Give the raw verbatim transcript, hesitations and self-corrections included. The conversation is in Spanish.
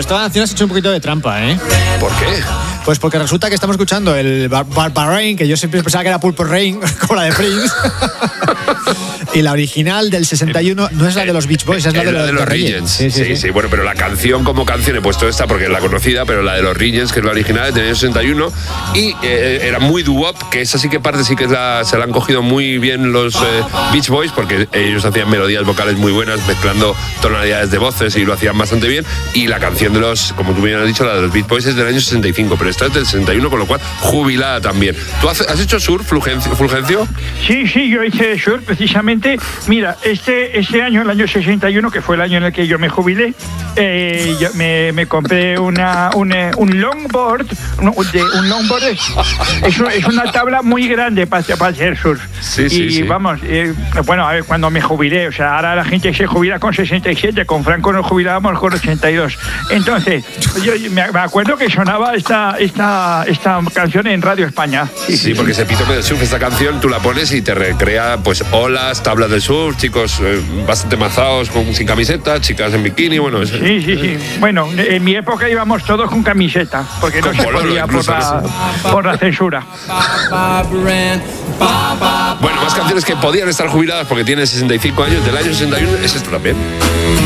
Esteban Acción has hecho un poquito de trampa, ¿eh? ¿Por qué? Pues porque resulta que estamos escuchando el Purple Rain, que yo siempre pensaba que era Purple Rain, como la de Prince. Y la original del sesenta y uno no es la de los Beach Boys, es la de, la los, de los Regents. Sí sí, sí, sí, sí. Bueno, pero la canción como canción he puesto esta porque es la conocida, pero la de los Regents, que es la original, del año sesenta y uno. Y eh, era muy doo-wop, que esa sí que parte sí que es la, se la han cogido muy bien los eh, Beach Boys, porque ellos hacían melodías vocales muy buenas, mezclando tonalidades de voces y lo hacían bastante bien. Y la canción de los, como tú bien has dicho, la de los Beach Boys es del año sesenta y cinco, pero esta es del sesenta y uno, con lo cual jubilada también. ¿Tú has, has hecho surf, Fulgencio? Fulgencio? Sí, sí, yo hice surf precisamente. Mira, este, este año, el año sesenta y uno, que fue el año en el que yo me jubilé, eh, yo me, me compré una, una, un longboard. Un, de, un longboard es, es, es una tabla muy grande para, para hacer surf. Sí, y sí, sí. vamos, eh, bueno, a ver, cuando me jubilé, o sea, ahora la gente se jubila con sesenta y siete, con Franco nos jubilábamos con ochenta y dos. Entonces, yo me acuerdo que sonaba esta, esta, esta canción en Radio España. Sí, sí, porque ese epítome del surf, esta canción, tú la pones y te recrea, pues, olas, tablas de surf, chicos eh, bastante mazados, con, sin camiseta, chicas en bikini, bueno... Es, sí, sí, sí. Bueno, en mi época íbamos todos con camiseta, porque no se podía por la, por la censura. Bueno, más canciones que podían estar jubiladas porque tienen sesenta y cinco años, del año sesenta y uno, es esto también.